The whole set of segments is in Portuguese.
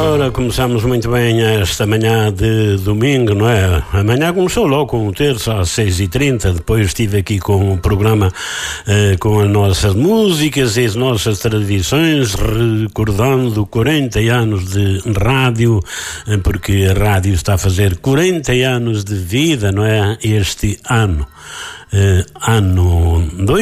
Ora, começamos muito bem esta manhã de domingo, não é? Amanhã começou logo com o terço às 6h30, depois estive aqui com o programa com as nossas músicas e as nossas tradições, recordando 40 anos de rádio, porque a rádio está a fazer 40 anos de vida, não é? Este ano. Ano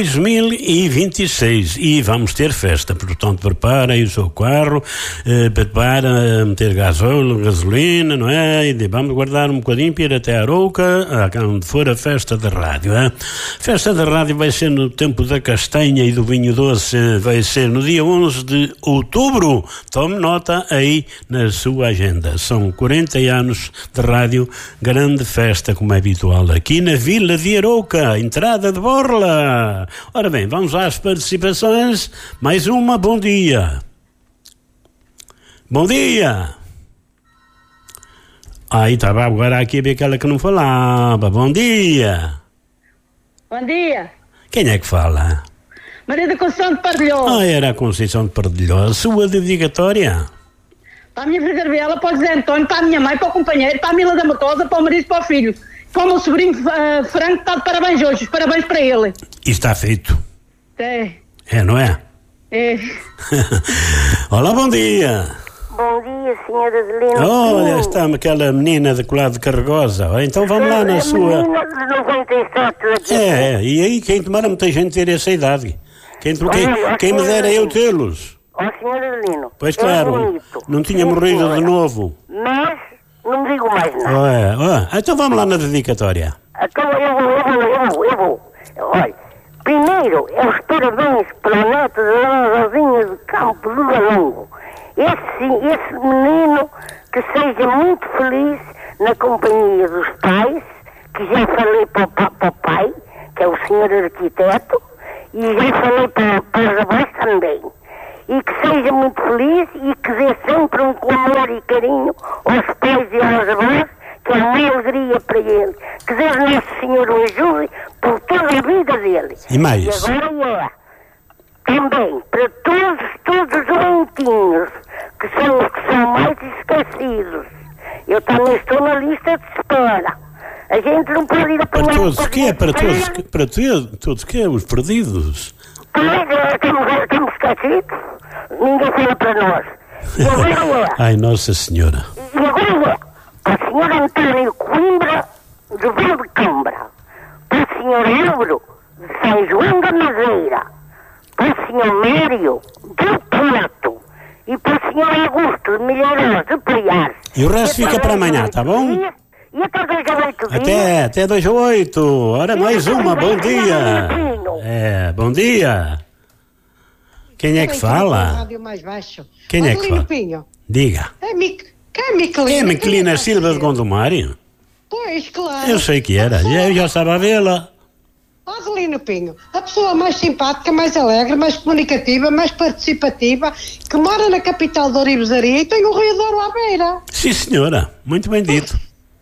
2026 e vamos ter festa, portanto prepara aí o seu carro, prepara meter gasolina, não é? E vamos guardar um bocadinho para ir até a Arouca, onde for a festa da rádio, é? Festa da rádio vai ser no tempo da castanha e do vinho doce, vai ser no dia 11 de outubro, tome nota aí na sua agenda, são 40 anos de rádio, grande festa como é habitual aqui na Vila de Arouca, entrada de Borla. Ora bem, vamos às participações. Mais uma, bom dia. Bom dia. Aí estava agora aqui a ver aquela que não falava. Bom dia. Bom dia. Quem é que fala? Maria da Conceição de Pardilhosa. Ah, era a Conceição de Pardilhosa. Sua dedicatória? Para a minha filha Gabriela, para o José António, para a minha mãe, para o companheiro, para a Mila da Matosa, para o marido e para o filho. Para o meu sobrinho Franco, está de parabéns hoje. Parabéns para ele. E está feito. É. É, não é? É. Olá, bom dia. Bom dia, senhora Adelina. Olha, está aquela menina de colado de Carregosa. Então vamos lá na sua... Menina de 97 aqui. É, e aí quem tomara muita gente ter essa idade. Quem me dera eu tê-los. Ó, senhora Adelino. Pois claro, bonito, não tinha morrido de novo. Mas não digo mais nada. Então vamos lá na dedicatória. Então eu vou. Olha, primeiro é os parabéns para a neta da Rosinha de Campo do Galongo. Esse menino que seja muito feliz na companhia dos pais, que já falei para o pai, que é o senhor arquiteto, e já falei para os avós também. E que seja muito feliz e que dê sempre um amor e carinho aos pais e aos avós, que é uma alegria para ele. Que Deus Nosso Senhor o ajude por toda a vida dele. E mais? E agora também para todos os lentinhos, que são os que são mais esquecidos. Eu também estou na lista de espera. A gente não pode ir apanhar... Para todos, o que é? Para todos, o que é? Os perdidos? Temos esquecidos. Ninguém fala para nós. E agora Ai, Nossa Senhora. E agora para o senhor António Coimbra, de Vila de Câmara. Para o senhor Euro, de São João da Madeira. Para o senhor Mério, do Porto. E para o senhor Augusto, de Milheiros, de Paiares. E o resto fica para amanhã, tá bom? E até 2 a 8 dias. Até 2 a 8. Ora, mais uma, bom dia. Bom dia. Quem é que fala? Rádio mais baixo. Quem é que fala? Pinho. Diga. É Miquelina. É Miquelina Silva de Gondomar? Pois, claro. Eu sei que era. Eu já estava a vê-la. Adelino Pinho, a pessoa mais simpática, mais alegre, mais comunicativa, mais participativa, que mora na capital da Orivesaria e tem o Rio Douro à beira. Sim, senhora. Muito bem dito.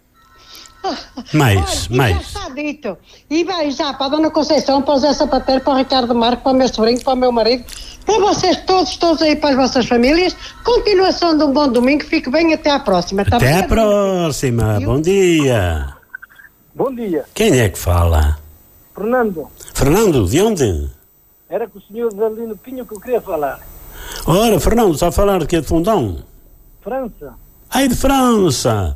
Mais. Já está dito. E vai já para a Dona Conceição, para o Zé Sapateiro, para o Ricardo Marco, para o meu sobrinho, para o meu marido, para vocês todos aí, para as vossas famílias. Continuação de um bom domingo. Fique bem, até à próxima. Tá Até bem? à próxima. Bom dia. Bom dia. Quem é que fala? Fernando, de onde? era com o senhor Adelino Pinho que eu queria falar. Ora, Fernando, está a falar de quê? De Fundão? França. Ai, de França.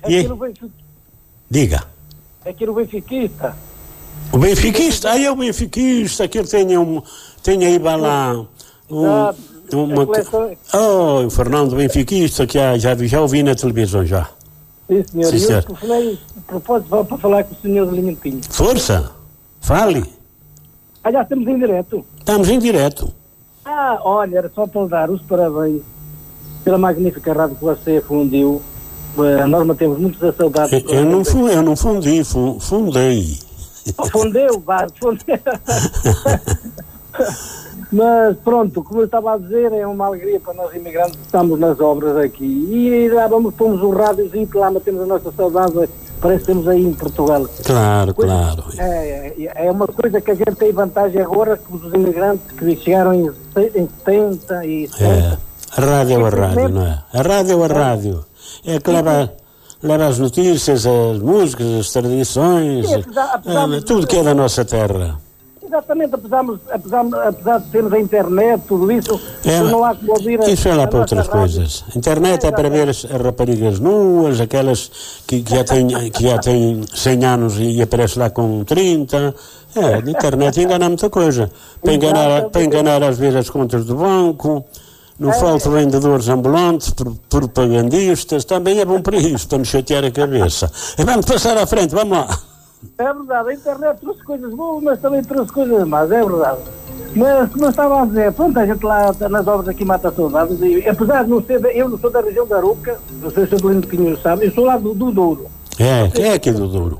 Diga. É que era o benfiquista. O benfiquista? Ai, é o benfiquista, que ele tem aí lá uma... Oh, o Fernando benfiquista, que já ouvi na televisão já. Sim, senhor. Sim, e eu senhor. telefonei de propósito para falar com o senhor Adelino Pinho. Força, fale. Já estamos em direto. Estamos em direto. Olha, era só para lhe dar os parabéns pela magnífica rádio que você fundiu. Nós mantemos muitas saudades. Eu não fundi, fundei. Fundeu. Mas pronto, como eu estava a dizer, é uma alegria para nós imigrantes que estamos nas obras aqui. E lá pomos o rádiozinho que lá matemos a nossa saudade, parece que temos aí em Portugal. Claro. É uma coisa que a gente tem vantagem agora, que os imigrantes que chegaram em 70 e 70, A rádio é a rádio, não é? A rádio é a rádio. É que leva as notícias, as músicas, as tradições, tudo que é da nossa terra. Exatamente, apesar de termos a internet, tudo isso, não há que ouvir... Isso é lá para outras coisas. A internet é para ver as raparigas nuas, aquelas que já têm 100 anos e aparece lá com 30. A internet engana muita coisa. Para enganar às vezes as contas do banco, não falta vendedores ambulantes, propagandistas, também é bom para isso, para nos chatear a cabeça. E vamos passar à frente, vamos lá. É verdade, a internet trouxe coisas boas, mas também trouxe coisas más, é verdade. Mas, como eu estava a dizer, pronto, a gente lá nas obras aqui mata saudades, e apesar de não ser, eu não sou da região da Arouca, não sei se o Adelino Pinheiro sabe, eu sou lá do Douro. É aqui do Douro.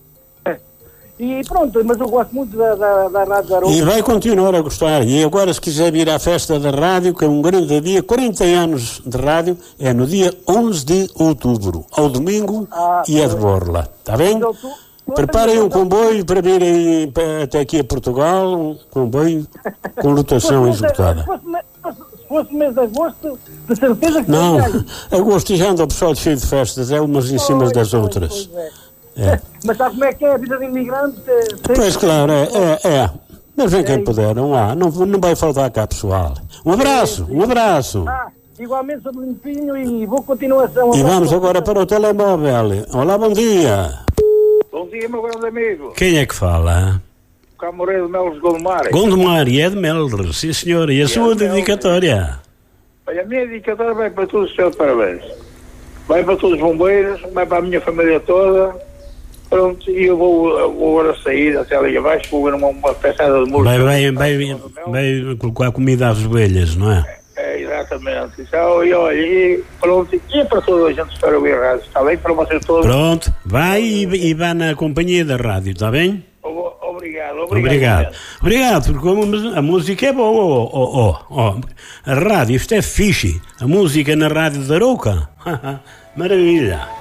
E pronto, mas eu gosto muito da Rádio da Arouca. E vai continuar a gostar. E agora, se quiser vir à festa da rádio, que é um grande dia, 40 anos de rádio, é no dia 11 de outubro, ao domingo, e é de Borla. Está bem? Preparem um comboio para virem até aqui a Portugal, um comboio com lotação esgotada. Se fosse mês de agosto, de certeza que... Não, agosto já anda o pessoal cheio de festas, é umas em cima das outras. Mas sabe como é que é a vida de imigrante? Pois claro, é. Mas vem quem puder, não vai faltar cá pessoal. Um abraço. Igualmente sou do Limpinho e vou continuação. E vamos agora para o telemóvel. Olá, bom dia. Bom dia, meu grande amigo. Quem é que fala? Camorei de Melros de Gondomar. Gondomar, e é de Melros, sim senhor. E a sua dedicatória? Olha, a minha dedicatória vai para todos os seus parabéns. Vai para todos os bombeiros, vai para a minha família toda. Pronto, e eu vou agora sair até ali abaixo, vou ver uma peçada de música. Vai colocar comida às ovelhas, não é? Exatamente. Então, e olha, e pronto, e é para toda a gente estar a ouvir a rádio, está bem? Para vocês todos. Pronto, vai e vá na companhia da rádio, está bem? Obrigado. Obrigado, porque a música é boa. A rádio, isto é fixe. A música na rádio da Arouca. Maravilha.